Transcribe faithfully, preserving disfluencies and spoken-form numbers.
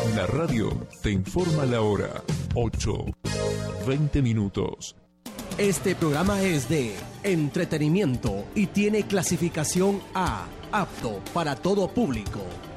La radio te informa la hora. ocho, veinte minutos. Este programa es de entretenimiento y tiene clasificación A, apto para todo público.